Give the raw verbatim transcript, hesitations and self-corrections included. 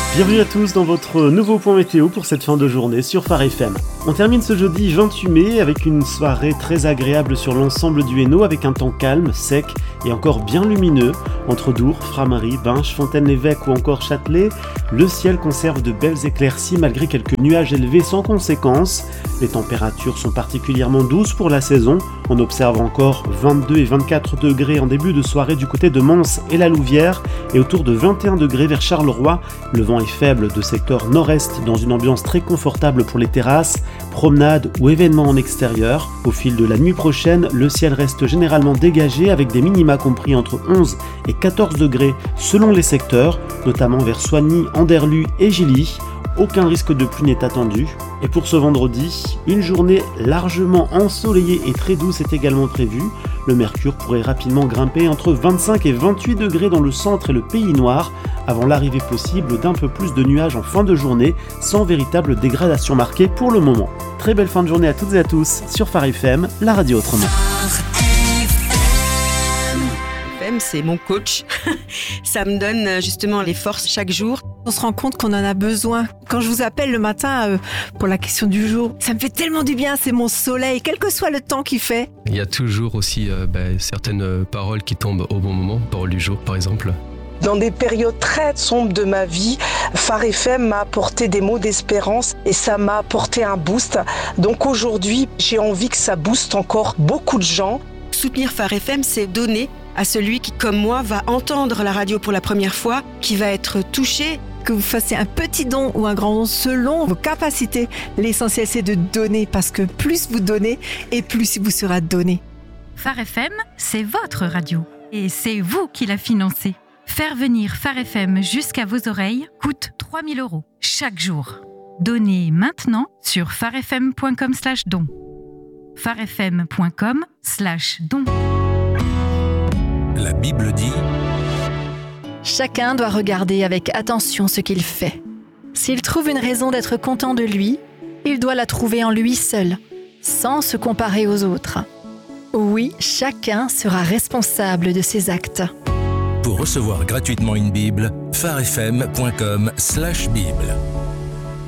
Bienvenue à tous dans votre nouveau point météo pour cette fin de journée sur Phare F M. On termine ce jeudi vingt-huit mai avec une soirée très agréable sur l'ensemble du Hainaut avec un temps calme, sec et encore bien lumineux. Entre Dour, Framaries, Binche, Fontaine-l'Évêque ou encore Châtelet, le ciel conserve de belles éclaircies malgré quelques nuages élevés sans conséquence. Les températures sont particulièrement douces pour la saison. On observe encore vingt-deux et vingt-quatre degrés en début de soirée du côté de Mons et la Louvière et autour de vingt et un degrés vers Charleroi. Le vent est faible de secteur nord-est dans une ambiance très confortable pour les terrasses, promenades ou événements en extérieur. Au fil de la nuit prochaine, le ciel reste généralement dégagé avec des minima compris entre onze et quatorze degrés selon les secteurs, notamment vers Soigny, Anderlues et Gilly. Aucun risque de pluie n'est attendu. Et pour ce vendredi, une journée largement ensoleillée et très douce est également prévue. Le mercure pourrait rapidement grimper entre vingt-cinq et vingt-huit degrés dans le centre et le Pays Noir, avant l'arrivée possible d'un peu plus de nuages en fin de journée, sans véritable dégradation marquée pour le moment. Très belle fin de journée à toutes et à tous sur Phare F M, la radio autrement. C'est mon coach. Ça me donne justement les forces chaque jour. On se rend compte qu'on en a besoin. Quand je vous appelle le matin euh, pour la question du jour, ça me fait tellement du bien, c'est mon soleil, quel que soit le temps qu'il fait. Il y a toujours aussi euh, bah, certaines paroles qui tombent au bon moment, parole du jour par exemple. Dans des périodes très sombres de ma vie, Phare F M m'a apporté des mots d'espérance et ça m'a apporté un boost. Donc aujourd'hui, j'ai envie que ça booste encore beaucoup de gens. Soutenir Phare F M, c'est donner à celui qui, comme moi, va entendre la radio pour la première fois, qui va être touché. Que vous fassiez un petit don ou un grand don selon vos capacités, l'essentiel c'est de donner parce que plus vous donnez et plus il vous sera donné. Phare F M, c'est votre radio et c'est vous qui la financez. Faire venir Phare F M jusqu'à vos oreilles coûte trois mille euros chaque jour. Donnez maintenant sur pharefm.com slash don. pharefm.com slash don. La Bible dit: chacun doit regarder avec attention ce qu'il fait. S'il trouve une raison d'être content de lui, il doit la trouver en lui seul, sans se comparer aux autres. Oui, chacun sera responsable de ses actes. Pour recevoir gratuitement une Bible, pharefm.com slash Bible.